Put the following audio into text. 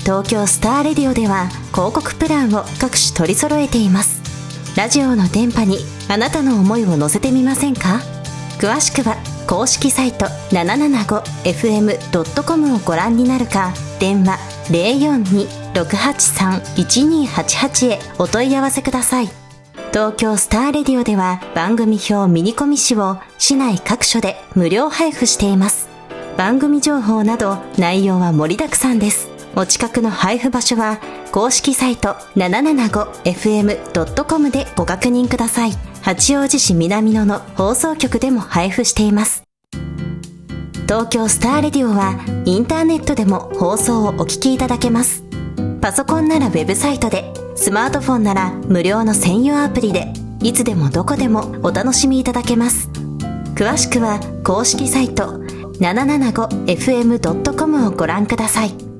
東京スターレディオでは広告プランを各種取り揃えています。ラジオの電波にあなたの思いを乗せてみませんか？詳しくは公式サイト 775fm.com をご覧になるか、電話 042-683-1288 へお問い合わせください。東京スターレディオでは番組表ミニコミ誌を市内各所で無料配布しています。番組情報など内容は盛りだくさんです。お近くの配布場所は公式サイト 775fm.com でご確認ください。八王子市南野の放送局でも配布しています。東京スターレディオはインターネットでも放送をお聞きいただけます。パソコンならウェブサイトで、スマートフォンなら無料の専用アプリで、いつでもどこでもお楽しみいただけます。詳しくは公式サイト 775fm.com をご覧ください。